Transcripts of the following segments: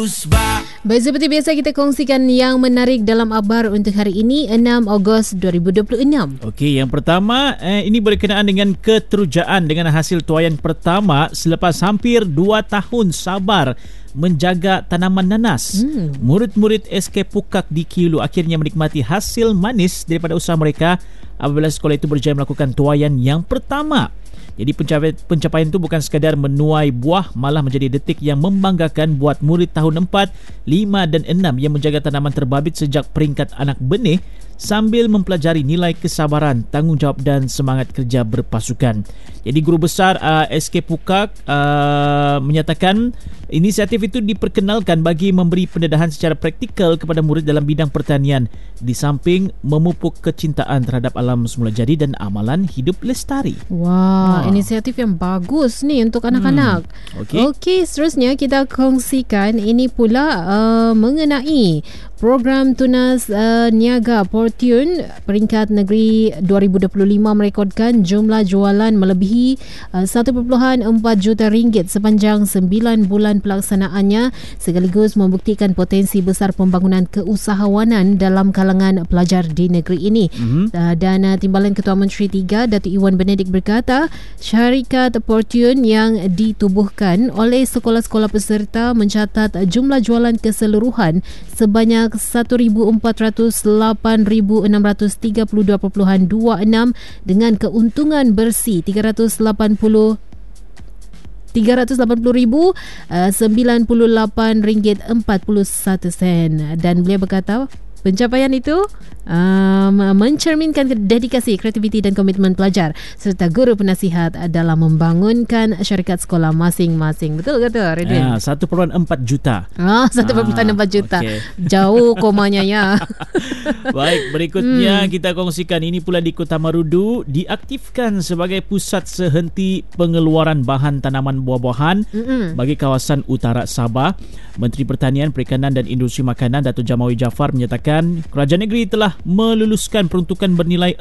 Baik, seperti biasa kita kongsikan yang menarik dalam akhbar untuk hari ini 6 Ogos 2026. Okey, yang pertama ini berkenaan dengan keterujaan dengan hasil tuaian pertama selepas hampir 2 tahun sabar menjaga tanaman nanas. Murid-murid SK Pukak di Kiulu akhirnya menikmati hasil manis daripada usaha mereka apabila sekolah itu berjaya melakukan tuaian yang pertama. Jadi pencapaian itu bukan sekadar menuai buah, malah menjadi detik yang membanggakan buat murid tahun 4, 5 dan 6 yang menjaga tanaman terbabit sejak peringkat anak benih sambil mempelajari nilai kesabaran, tanggungjawab dan semangat kerja berpasukan. Jadi guru besar SK Pukak menyatakan inisiatif itu diperkenalkan bagi memberi pendedahan secara praktikal kepada murid dalam bidang pertanian di samping memupuk kecintaan terhadap alam semula jadi dan amalan hidup lestari. Wah, inisiatif yang bagus ni untuk anak-anak. Okey, seterusnya kita kongsikan ini pula mengenai program tunas niaga Fortune peringkat negeri 2025 merekodkan jumlah jualan melebihi 1.4 juta ringgit sepanjang 9 bulan pelaksanaannya sekaligus membuktikan potensi besar pembangunan keusahawanan dalam kalangan pelajar di negeri ini. Dan Timbalan Ketua Menteri 3 Datuk Iwan Benedik berkata syarikat Fortune yang ditubuhkan oleh sekolah-sekolah peserta mencatat jumlah jualan keseluruhan sebanyak 1,408,632.26 dengan keuntungan bersih 380,098 ringgit 41 sen. Dan beliau berkata pencapaian itu mencerminkan dedikasi, kreativiti dan komitmen pelajar serta guru penasihat dalam membangunkan syarikat sekolah masing-masing. Betul kata Redwin? 1.4 juta. 1.4 juta. Okay. Jauh komanya ya. Baik, berikutnya kita kongsikan ini pula di Kota Marudu diaktifkan sebagai pusat sehenti pengeluaran bahan tanaman buah-buahan bagi kawasan utara Sabah. Menteri Pertanian, Perikanan dan Industri Makanan Datuk Jamawi Jaafar menyatakan kerajaan negeri telah meluluskan peruntukan bernilai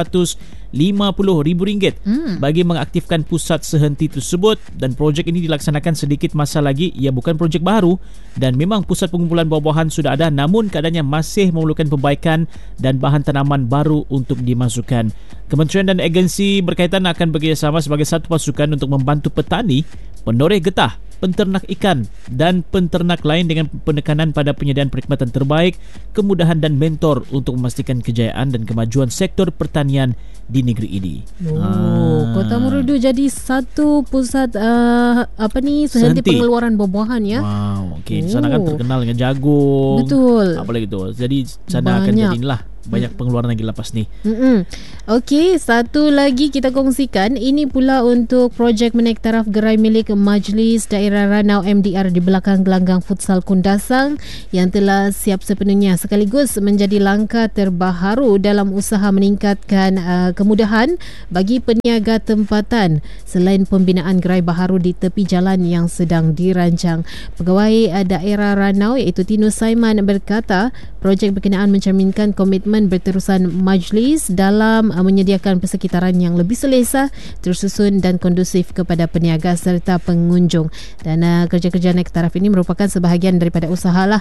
RM450,000 bagi mengaktifkan pusat sehenti tersebut dan projek ini dilaksanakan sedikit masa lagi. Ia bukan projek baru dan memang pusat pengumpulan buah-buahan sudah ada, namun keadaannya masih memerlukan perbaikan dan bahan tanaman baru untuk dimasukkan. Kementerian dan agensi berkaitan akan bekerjasama sebagai satu pasukan untuk membantu petani, penoreh getah, penternak ikan dan penternak lain dengan penekanan pada penyediaan perkhidmatan terbaik, kemudahan dan mentor untuk memastikan kejayaan dan kemajuan sektor pertanian di negeri ini. Kota Marudu jadi satu pusat sehenti pengeluaran buah-buahan ya. Wow, okey. Sana kan terkenal dengan jagung. Betul. Apa lagi tu? Jadi sana akan jadi inilah banyak pengeluaran lagi lepas ni. Okey, satu lagi kita kongsikan ini pula untuk projek menaik taraf gerai milik Majlis Daerah Ranau MDR di belakang gelanggang futsal Kundasang yang telah siap sepenuhnya sekaligus menjadi langkah terbaharu dalam usaha meningkatkan kemudahan bagi peniaga tempatan selain pembinaan gerai baharu di tepi jalan yang sedang dirancang. Pegawai daerah Ranau iaitu Tino Saiman berkata projek berkenaan mencerminkan komitmen berterusan majlis dalam menyediakan persekitaran yang lebih selesa, tersusun dan kondusif kepada peniaga serta pengunjung. Dan kerja-kerja naik taraf ini merupakan sebahagian daripada usaha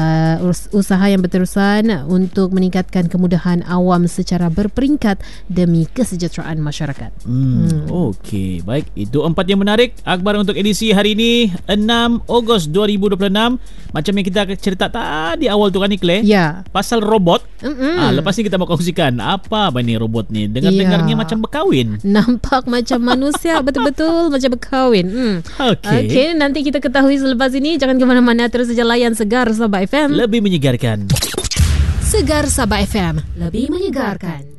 yang berterusan untuk meningkatkan kemudahan awam secara berperingkat demi kesejahteraan masyarakat. Okey, baik. Itu 4 yang menarik akhbar untuk edisi hari ini 6 Ogos 2026. Macam yang kita cerita tadi awal tu kan Ikle, pasal robot. Lepas ni kita mau kongsikan apa ni robot ni. Dengar-dengarnya macam berkahwin. Nampak macam manusia, betul-betul macam berkahwin. Okey, nanti kita ketahui selepas ini. Jangan ke mana-mana, terus saja layan Segar Sabah FM. Lebih menyegarkan. Segar Sabah FM, lebih menyegarkan.